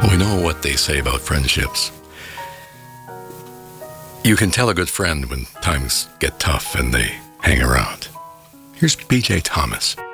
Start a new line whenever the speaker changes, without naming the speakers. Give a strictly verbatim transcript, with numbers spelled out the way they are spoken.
We know what they say about friendships. You can tell a good friend when times get tough and they hang around. Here's B J Thomas.